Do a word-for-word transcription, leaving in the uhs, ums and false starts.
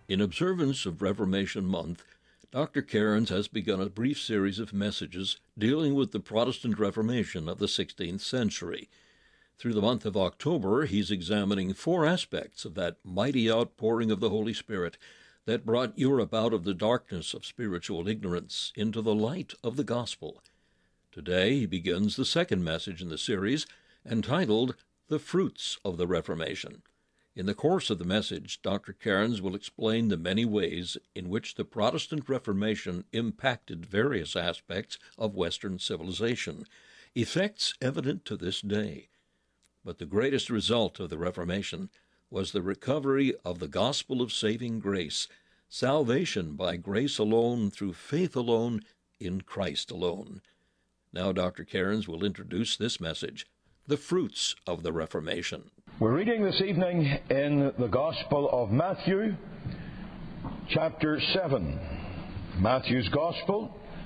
In observance of Reformation Month, Doctor Cairns has begun a brief series of messages dealing with the Protestant Reformation of the sixteenth century. Through the month of October, he's examining four aspects of that mighty outpouring of the Holy Spirit that brought Europe out of the darkness of spiritual ignorance into the light of the gospel. Today he begins the second message in the series, entitled The Fruits of the Reformation. In the course of the message, Doctor Cairns will explain the many ways in which the Protestant Reformation impacted various aspects of Western civilization, effects evident to this day. But the greatest result of the Reformation was the recovery of the gospel of saving grace, salvation by grace alone, through faith alone, in Christ alone. Now Doctor Cairns will introduce this message, The Fruits of the Reformation. We're reading this evening in the Gospel of Matthew, chapter seven. Matthew's Gospel,